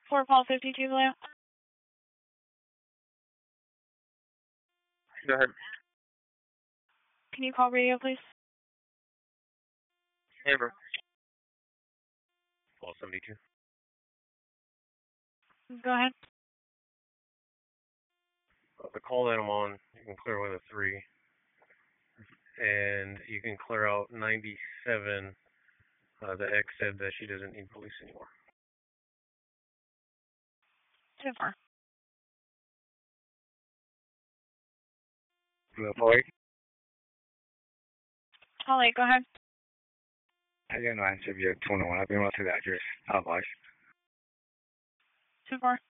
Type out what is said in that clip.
4 Paul 52 Blue. Go ahead. Can you call radio, please? Amber. Paul 72. Go ahead. The call that I'm on, you can clear away the 3. And you can clear out 97. The ex said that she doesn't need police anymore. 2-4. Paul 8. Paul 8, go ahead. I didn't answer your 21. I've been running to the address. How much? 2-4.